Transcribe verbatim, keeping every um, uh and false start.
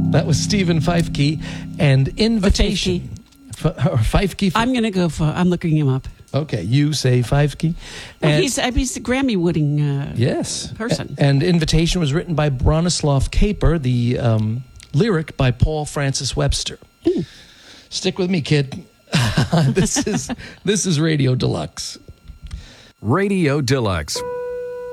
That was Stephen Feifke and Invitation. F- or Feifke. I'm going to go for, I'm looking him up. Okay, you say Feifke. Well, And- he's, he's a Grammy-winning uh, yes. person. A- And Invitation was written by Bronislaw Kaper, the um, lyric by Paul Francis Webster. Mm. Stick with me, kid. this is this is Radio Deluxe. Radio Deluxe,